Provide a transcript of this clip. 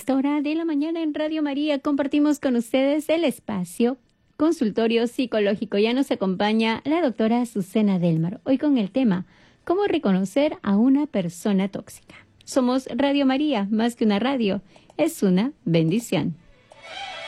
esta hora de la mañana en Radio María compartimos con ustedes el espacio Consultorio Psicológico. Ya nos acompaña la doctora Azucena Delmar, hoy con el tema ¿cómo reconocer a una persona tóxica? Somos Radio María, más que una radio, es una bendición.